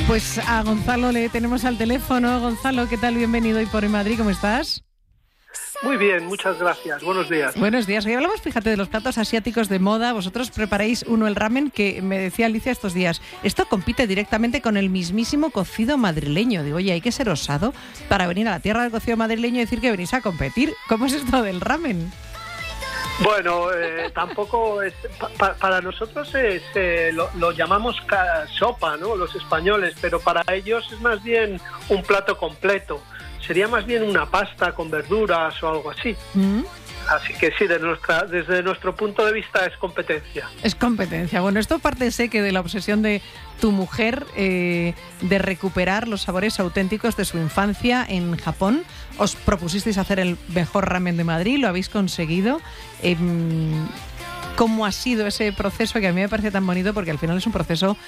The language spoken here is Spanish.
Pues a Gonzalo le tenemos al teléfono. Gonzalo, ¿qué tal? Bienvenido hoy por Madrid, ¿cómo estás? Muy bien, muchas gracias. Buenos días. Buenos días. Hoy hablamos, fíjate, de los platos asiáticos de moda. Vosotros preparáis uno, el ramen, que me decía Alicia estos días. Esto compite directamente con el mismísimo cocido madrileño. Digo, oye, hay que ser osado para venir a la tierra del cocido madrileño y decir que venís a competir. ¿Cómo es esto del ramen? Bueno, tampoco es, para nosotros lo llamamos sopa, ¿no? Los españoles, pero para ellos es más bien un plato completo. Sería más bien una pasta con verduras o algo así. Así que sí, desde nuestro punto de vista es competencia. Es competencia. Bueno, esto parte, sé que de la obsesión de tu mujer de recuperar los sabores auténticos de su infancia en Japón. Os propusisteis hacer el mejor ramen de Madrid, lo habéis conseguido. ¿Cómo ha sido ese proceso? Que a mí me parece tan bonito porque al final es un proceso